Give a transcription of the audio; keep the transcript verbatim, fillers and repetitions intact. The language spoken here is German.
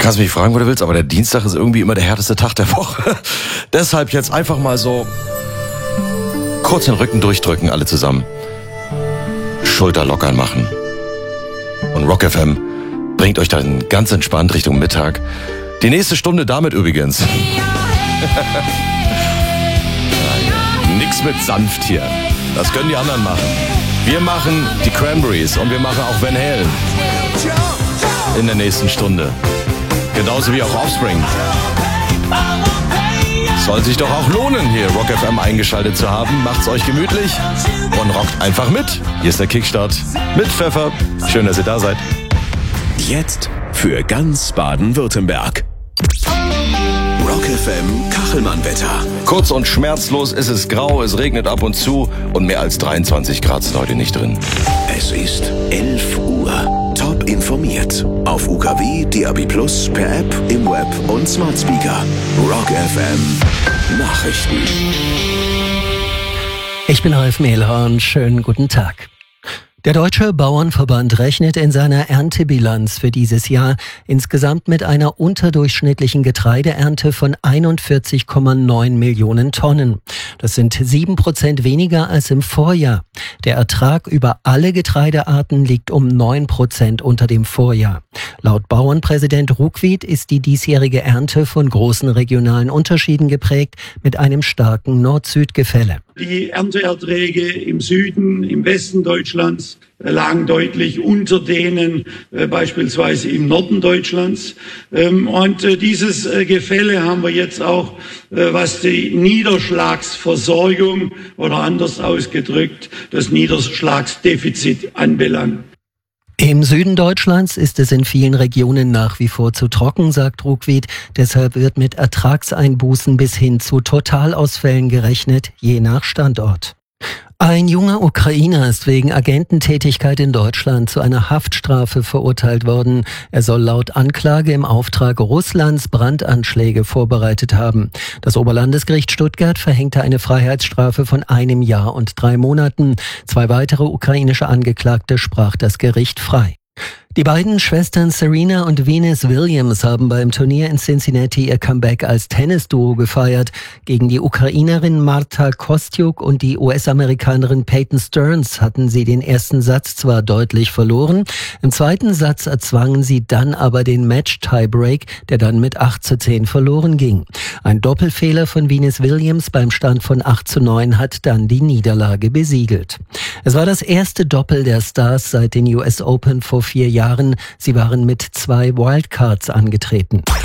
Kannst mich fragen, wo du willst, aber der Dienstag ist irgendwie immer der härteste Tag der Woche. Deshalb jetzt einfach mal so kurz den Rücken durchdrücken, alle zusammen. Schulter lockern machen. Und Rock F M bringt euch dann ganz entspannt Richtung Mittag. Die nächste Stunde damit übrigens. Ja, ja. Nix mit sanft hier. Das können die anderen machen. Wir machen die Cranberries und wir machen auch Van Halen in der nächsten Stunde. Genauso wie auch Offspring. Soll sich doch auch lohnen, hier Rock F M eingeschaltet zu haben. Macht's euch gemütlich und rockt einfach mit. Hier ist der Kickstart mit Pfeffer. Schön, dass ihr da seid. Jetzt für ganz Baden-Württemberg. Rock F M Kachelmann-Wetter. Kurz und schmerzlos, es ist grau, es regnet ab und zu und mehr als dreiundzwanzig Grad sind heute nicht drin. Es ist elf Uhr. Top informiert. Auf U K W, D A B plus, per App, im Web und Smart Speaker. Rock F M Nachrichten. Ich bin Ralf Mehlhorn. Schönen guten Tag. Der Deutsche Bauernverband rechnet in seiner Erntebilanz für dieses Jahr insgesamt mit einer unterdurchschnittlichen Getreideernte von einundvierzig Komma neun Millionen Tonnen. Das sind sieben Prozent weniger als im Vorjahr. Der Ertrag über alle Getreidearten liegt um neun Prozent unter dem Vorjahr. Laut Bauernpräsident Ruckwied ist die diesjährige Ernte von großen regionalen Unterschieden geprägt mit einem starken Nord-Süd-Gefälle. Die Ernteerträge im Süden, im Westen Deutschlands lagen deutlich unter denen äh, beispielsweise im Norden Deutschlands. Ähm, und äh, dieses äh, Gefälle haben wir jetzt auch, äh, was die Niederschlagsversorgung oder anders ausgedrückt, das Niederschlagsdefizit anbelangt. Im Süden Deutschlands ist es in vielen Regionen nach wie vor zu trocken, sagt Ruckwied. Deshalb wird mit Ertragseinbußen bis hin zu Totalausfällen gerechnet, je nach Standort. Ein junger Ukrainer ist wegen Agententätigkeit in Deutschland zu einer Haftstrafe verurteilt worden. Er soll laut Anklage im Auftrag Russlands Brandanschläge vorbereitet haben. Das Oberlandesgericht Stuttgart verhängte eine Freiheitsstrafe von einem Jahr und drei Monaten. Zwei weitere ukrainische Angeklagte sprach das Gericht frei. Die beiden Schwestern Serena und Venus Williams haben beim Turnier in Cincinnati ihr Comeback als Tennisduo gefeiert. Gegen die Ukrainerin Marta Kostyuk und die U S-Amerikanerin Peyton Stearns hatten sie den ersten Satz zwar deutlich verloren, im zweiten Satz erzwangen sie dann aber den Match-Tiebreak, der dann mit acht zu zehn verloren ging. Ein Doppelfehler von Venus Williams beim Stand von acht zu neun hat dann die Niederlage besiegelt. Es war das erste Doppel der Stars seit den U S Open vor vier Jahren. Sie waren mit zwei Wildcards angetreten.